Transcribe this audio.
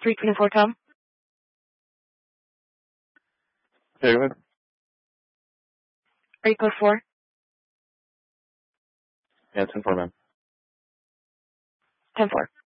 324 Tom. Okay, go ahead. Are you code 4? Yeah, 10-4, man. 10-4.